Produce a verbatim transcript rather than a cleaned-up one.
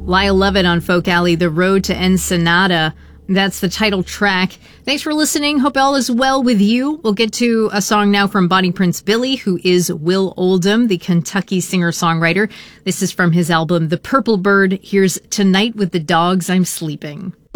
Lyle Lovett on Folk Alley, The Road to Ensenada. That's the title track. Thanks for listening. Hope all is well with you. We'll get to a song now from Bonnie Prince Billy, who is Will Oldham, the Kentucky singer-songwriter. This is from his album, The Purple Bird. Here's Tonight with the Dogs I'm Sleeping.